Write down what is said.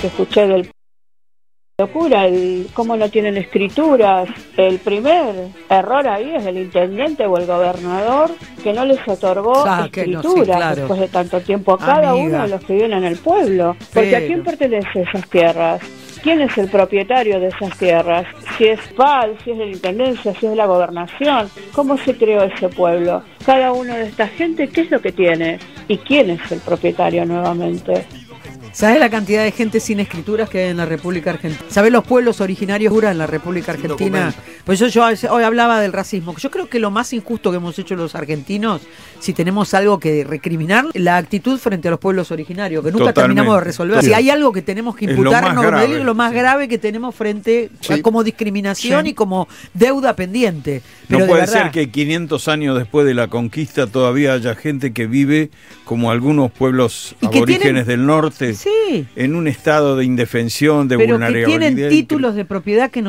que escuché del locura, cómo no tienen escrituras. El primer error ahí es el intendente o el gobernador que no les otorgó escrituras después de tanto tiempo a cada uno de los que viven en el pueblo. Porque ¿a quién pertenecen esas tierras? ¿Quién es el propietario de esas tierras? Si es PAL, si es de la intendencia, si es de la gobernación. ¿Cómo se creó ese pueblo? Cada uno de esta gente, ¿qué es lo que tiene? ¿Y quién es el propietario nuevamente? ¿Sabes la cantidad de gente sin escrituras que hay en la República Argentina? ¿Sabes los pueblos originarios en la República Argentina? Pues yo hoy hablaba del racismo. Yo creo que lo más injusto que hemos hecho los argentinos, si tenemos algo que recriminar, la actitud frente a los pueblos originarios, que nunca terminamos de resolver. Si hay algo que tenemos que imputarnos, es lo más grave que tenemos frente como discriminación y como deuda pendiente. Pero no puede ser que 500 años después de la conquista todavía haya gente que vive como algunos pueblos aborígenes del norte, en un estado de indefensión, de vulnerabilidad. Pero que tienen títulos de propiedad que no